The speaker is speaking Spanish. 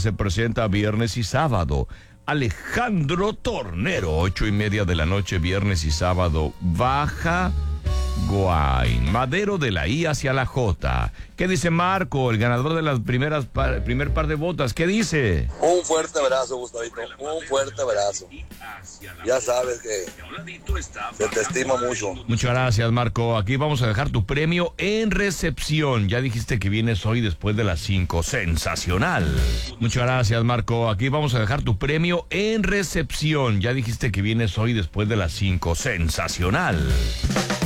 se presenta viernes y sábado. Alejandro Tornero, 8:30 de la noche, viernes y sábado. Baja Guayn, Madero de la I hacia la J. ¿Qué dice Marco, el ganador de las primer par de botas? ¿Qué dice? Un fuerte abrazo, Gustavito. Un fuerte abrazo. Ya sabes que se te estima mucho. Muchas gracias, Marco. Aquí vamos a dejar tu premio en recepción. Ya dijiste que vienes hoy después de las 5. Sensacional. Muchas gracias, Marco. Aquí vamos a dejar tu premio en recepción. Ya dijiste que vienes hoy después de las 5. Sensacional.